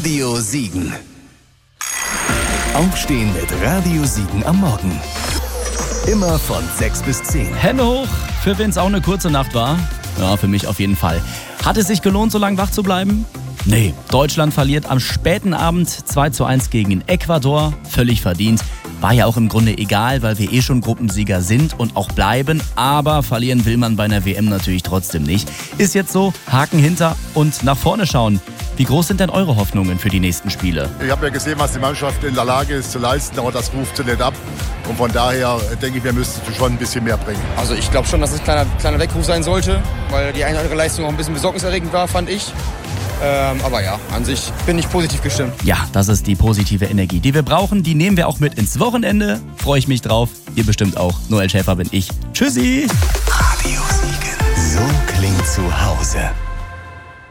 Radio Siegen. Aufstehen mit Radio Siegen am Morgen. Immer von 6 bis 10. Hände hoch, für wen es auch eine kurze Nacht war. Ja, für mich auf jeden Fall. Hat es sich gelohnt, so lange wach zu bleiben? Nee, Deutschland verliert am späten Abend 2:1 gegen Ecuador. Völlig verdient. War ja auch im Grunde egal, weil wir schon Gruppensieger sind und auch bleiben. Aber verlieren will man bei einer WM natürlich trotzdem nicht. Ist jetzt so, Haken hinter und nach vorne schauen. Wie groß sind denn eure Hoffnungen für die nächsten Spiele? Ich habe ja gesehen, was die Mannschaft in der Lage ist zu leisten, aber das ruft sie nicht ab. Und von daher denke ich, wir müssten schon ein bisschen mehr bringen. Also ich glaube schon, dass es ein kleiner Weckruf sein sollte, weil die eine oder andere Leistung auch ein bisschen besorgniserregend war, fand ich. Aber ja, an sich bin ich positiv gestimmt. Ja, das ist die positive Energie, die wir brauchen. Die nehmen wir auch mit ins Wochenende. Freue ich mich drauf. Ihr bestimmt auch. Noel Schäfer bin ich. Tschüssi. Radio Siegen. So klingt zu Hause.